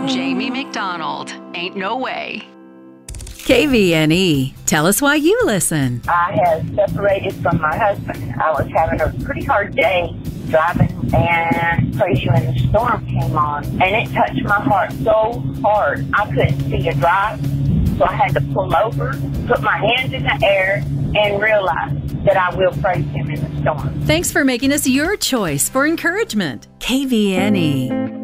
Jamie McDonald, Ain't No Way. KVNE, tell us why you listen. I had separated from my husband. I was having a pretty hard day driving, and pretty when the storm came on, and it touched my heart so hard. I couldn't see a drive, so I had to pull over, put my hands in the air, and realize that I will praise him in the storm. Thanks for making us your choice for encouragement. KVNE.